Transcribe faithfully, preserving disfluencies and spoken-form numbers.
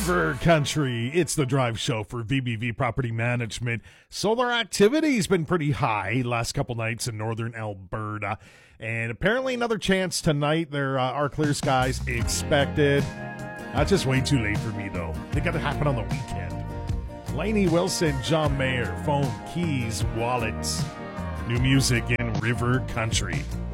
River Country. It's the drive show for V B V Property Management. Solar activity's been pretty high last couple nights in northern Alberta. And apparently another chance tonight. There uh, are clear skies expected. That's just way too late for me, though. They got to happen on the weekend. Lainey Wilson, John Mayer, phone, keys, wallets. New music in River Country.